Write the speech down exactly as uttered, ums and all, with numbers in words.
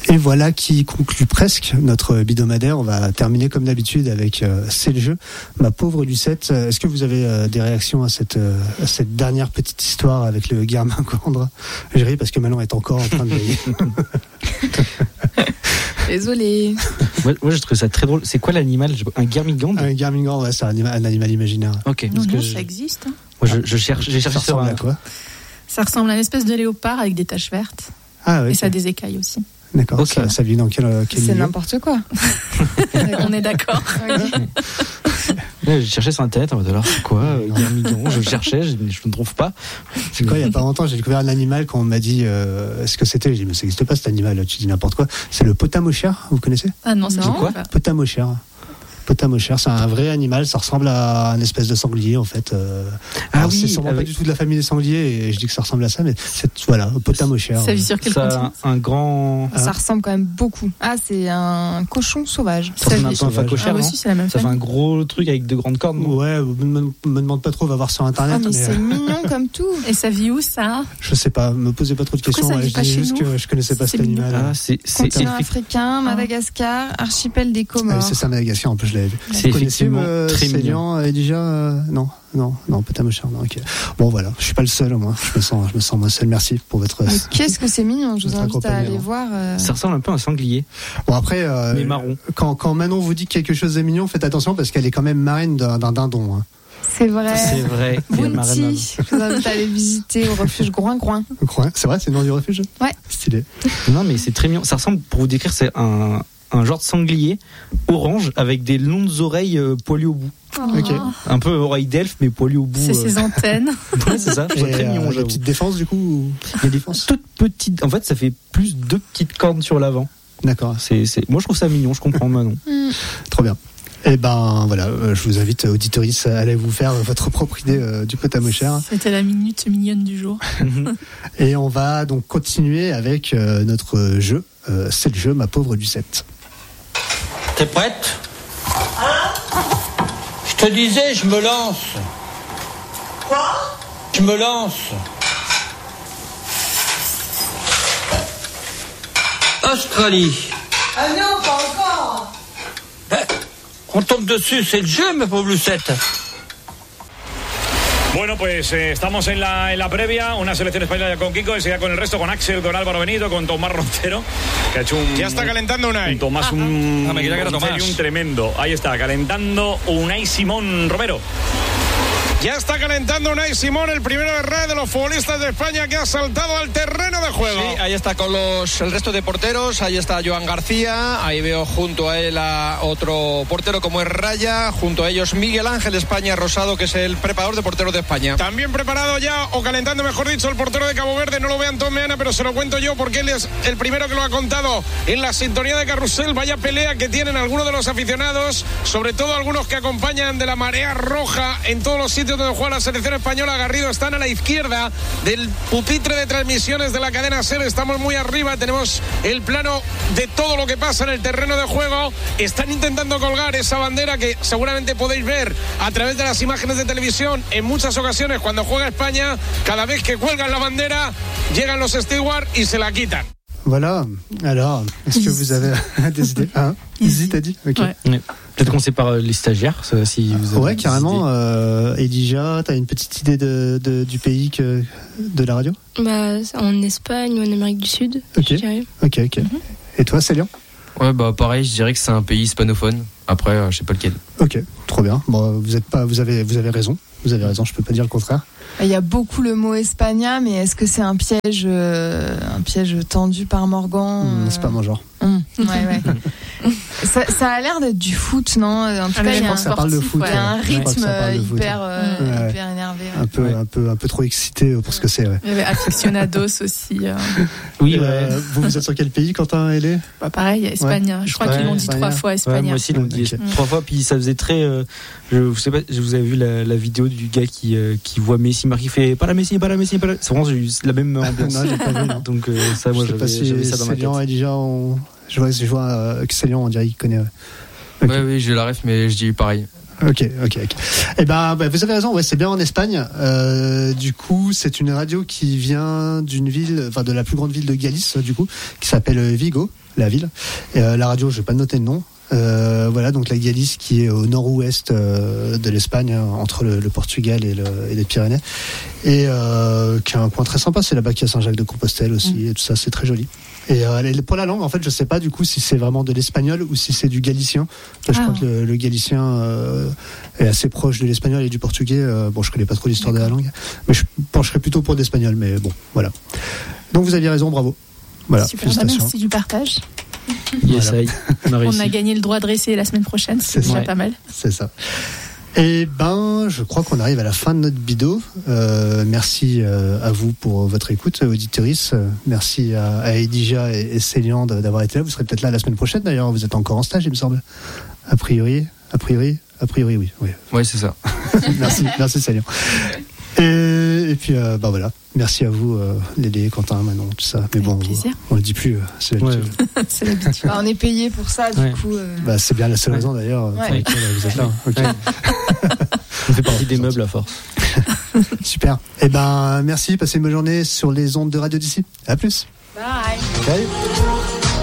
Et voilà qui conclut presque notre bidomadaire. On va terminer comme d'habitude avec euh, C'est le jeu. Ma pauvre Lucette, est-ce que vous avez euh, des réactions à cette, euh, à cette dernière petite histoire avec le Guermingaundre ? Je ris parce que Manon est encore en train de veiller. Désolée. Moi, moi, je trouve ça très drôle. C'est quoi l'animal ? Un Guermingaundre ? Un Guermingaundre, ouais, c'est un animal, un animal imaginaire. Ok. Non, Parce non, que ça je, existe. Hein. moi, je, je cherche, j'ai cherché Ça sur ressemble un... à quoi ? Ça ressemble à une espèce de léopard avec des taches vertes. Ah oui. Et ça a des écailles aussi. D'accord. Okay. Ça, ça vit dans quel, quel C'est milieu ? n'importe quoi. On est d'accord. Ouais, j'ai cherché sur internet en mode alors c'est quoi euh, Guermingaundre ? Je cherchais, je ne trouve pas. C'est quoi ? Il y a pas longtemps, j'ai découvert un animal quand on m'a dit euh, ce que c'était. J'ai dit mais ça n'existe pas cet animal. Tu dis n'importe quoi. C'est le potamochère. Vous connaissez ? Ah non, c'est Non. quoi ? Potamochère. Potamochère, c'est un vrai animal, ça ressemble à un espèce de sanglier en fait. Euh, Ah alors, oui, c'est sûrement avec- pas du tout de la famille des sangliers et je dis que ça ressemble à ça, mais c'est voilà, potamochère. Ça vit sur quel Ça continent ? a un grand... Ça ressemble quand même beaucoup. Ah, c'est un cochon sauvage. Ça ressemble un vit- peu à un sauvage. phacochère, Ah, non ? aussi, c'est la même Ça fait un famille. gros truc avec de grandes cornes, non ? Ouais, me, me, me demande pas trop, va voir sur Ah, internet. mais mais, c'est euh, mignon comme tout. Et ça vit où, ça ? je sais pas, me posez pas trop de Pourquoi questions. ça ouais, vit je pas dis chez juste nous ? que je connaissais pas C'est cet mignon. animal. Ah, c'est... c'est, Continent c'est, africain, Madagascar, archipel des Ah, Comores. c'est ça, Madagascar, en plus je l'avais vu. c'est Vous connaissez effectivement euh, très mignon. Célian et déjà euh, non, non, non, potamochère, non, ok. Bon voilà, je suis pas le seul au moins, je me sens, je me sens moins seul, merci pour votre... Mais qu'est-ce que c'est mignon. Je vous Votre invite à aller accompagnement. voir. euh, Ça ressemble un peu à un sanglier, Bon après, euh, mais marron. quand, quand Manon vous dit que quelque chose est mignon, faites attention parce qu'elle est quand même marraine d'un, d'un dindon. Hein. C'est vrai. C'est vrai. Il y a Marraine Manon. Bounty. Je vous invite à aller visiter au refuge Groin-Groin. Ouais, c'est vrai, c'est le nom du refuge ? Ouais. Stylé. Non, mais c'est très mignon. Ça ressemble, pour vous décrire, c'est un, un genre de sanglier orange avec des longues oreilles euh, poilues au bout. Ok. Un peu oreille d'elfe, mais poilues au bout. C'est euh. ses antennes. Ouais, c'est ça. Je trouve ça très Et, mignon, euh, la j'avoue. petite défense du coup ou... Il y a défense ? Toute petite. En fait, ça fait plus deux petites cornes sur l'avant. D'accord, C'est, c'est... Moi, je trouve ça mignon. Je comprends Manon. Hmm. trop bien. Et ben voilà, euh, je vous invite, auditoris, à aller vous faire votre propre idée euh, du potamochère. C'était la minute mignonne du jour. Et on va donc continuer avec euh, notre jeu. Euh, c'est le jeu, ma pauvre Lucette. T'es prête ? Je te disais, je me lance. Quoi ? Je me lance. Australie. Ah non, pas encore. Ben, on tombe dessus, c'est le jeu, ma pauvre Lucette. Bueno, pues eh, estamos en la, en la previa, una selección española con Kiko, enseguida con el resto, con Axel, con Álvaro Benito, con Tomás Roncero, que ha hecho un... Ya está calentando Unai. Un Tomás, un... Ah, me creía que era un Tomás. un tremendo. Ahí está, calentando Unai Simón Romero. Ya está calentando Unai Simón, el primero de red de los futbolistas de España que ha saltado al terreno de juego. Sí, ahí está con los el resto de porteros, ahí está Joan García, ahí veo junto a él a otro portero como es Raya, junto a ellos Miguel Ángel España Rosado, que es el preparador de porteros de España. También preparado ya, o calentando mejor dicho, el portero de Cabo Verde. No lo ve Antón Meana, pero se lo cuento yo porque él es el primero que lo ha contado en la sintonía de Carrusel. Vaya pelea que tienen algunos de los aficionados, sobre todo algunos que acompañan de la marea roja en todos los sitios donde juega la selección española. Garrido están a la izquierda del pupitre de transmisiones de la cadena SER. Estamos muy arriba, tenemos el plano de todo lo que pasa en el terreno de juego. Están intentando colgar esa bandera que seguramente podéis ver a través de las imágenes de televisión en muchas ocasiones cuando juega España. Cada vez que cuelgan la bandera llegan los stewards y se la quitan. Voilà. Alors, est-ce que vous avez des idées hein Easy, t'as dit Ok. Ouais. Ouais. Peut-être commencer par les stagiaires, ça, si vous avez Ouais, des carrément. idées. Euh, Elijah, t'as une petite idée de, de, du pays que, de la radio ? Bah, en Espagne ou en Amérique du Sud, Ok. je dirais. Ok, ok. Mm-hmm. Et toi, Célian ? Ouais, bah pareil, je dirais que c'est un pays hispanophone. Après, euh, je sais pas lequel. Ok, trop bien. Bon, vous êtes pas, vous avez, vous avez raison. Vous avez raison. Je peux pas dire le contraire. Il y a beaucoup le mot Espagna, mais est-ce que c'est un piège, euh, un piège tendu par Morgan Mmh, euh... C'est pas mon genre. Mmh, ouais, ouais. ça, ça a l'air d'être du foot, non ? En tout Ah, cas, mais il y a je crois un, que ça parle de foot. il y a un ouais. Je crois que rythme ça parle de foot. hyper, euh, Ouais. hyper énervé. Ouais. Un peu, Ouais. un peu, un peu trop excité pour ce que c'est. Ouais. Il y avait Aficionados aussi. euh. Oui, ouais. Euh, vous, vous êtes sur quel pays, Quentin et Lé ? Bah, pareil, Espagne. Je crois Ouais, qu'ils l'ont dit Espagne. trois fois, Ouais, Espagne. moi aussi, ils l'ont dit Ok. trois fois, puis ça faisait très. Euh, je, je sais pas, je vous avez vu la, la vidéo du gars qui, euh, qui voit Messi marquer, fait pas la Messi, pas la Messi, pas la. C'est vraiment juste la même ambiance. Non, j'ai pas vu. Non. Donc euh, ça, moi, je sais pas j'avais, si j'avais ça dans ma tête. Célian et Elijah ont. Je vois, je vois euh, que Célian, on dirait qu'il connaît. Ouais. Ok. Ouais, oui, j'ai la ref, mais je dis pareil. Ok, ok, ok. Eh ben, bah, vous avez raison. Ouais, c'est bien en Espagne. Euh, du coup, c'est une radio qui vient d'une ville, enfin de la plus grande ville de Galice, du coup, qui s'appelle Vigo, la ville. Et, euh, la radio, je vais pas noter le nom. Euh, voilà, donc la Galice qui est au nord-ouest euh, de l'Espagne, hein, entre le, le Portugal et, le, et les Pyrénées, et euh, qui a un coin très sympa. C'est là-bas qu'il y a Saint-Jacques-de-Compostelle aussi, mmh. et tout ça, c'est très joli. Et euh, pour la langue, en fait, je sais pas du coup si c'est vraiment de l'espagnol ou si c'est du galicien. Là, je ah. crois que le, le galicien euh, est assez proche de l'espagnol et du portugais. Euh, bon, je connais pas trop l'histoire D'accord. de la langue, mais je pencherais plutôt pour l'espagnol. Mais bon, voilà. Donc vous aviez raison, bravo. Voilà. Super, bah merci du partage. Yes, voilà. on, a on a gagné le droit de réessayer la semaine prochaine, c'est, c'est déjà pas mal. C'est ça. Et ben, je crois qu'on arrive à la fin de notre bido. Euh, merci euh, à vous pour votre écoute, auditrice. Euh, merci à, à Edija et, et Célian d'avoir été là. Vous serez peut-être là la semaine prochaine d'ailleurs. Vous êtes encore en stage, il me semble. A priori, a priori, a priori, oui. Oui, ouais, c'est ça. merci, merci Célian. Et, et puis, euh, bah voilà. Merci à vous, euh, Lédé, Quentin, Manon, tout ça. Mais Avec bon, plaisir. on le dit plus, euh, c'est l'habitude. Ouais. c'est l'habitude. Bah, on est payé pour ça, du ouais. coup. Euh... Bah, c'est bien la seule raison d'ailleurs. Ouais. Pour laquelle vous êtes là. Okay. Ouais. On fait partie des meubles à force. Super. Et ben, merci. Passez une bonne journée sur les ondes de Radio d'ici. À plus. Bye. Salut.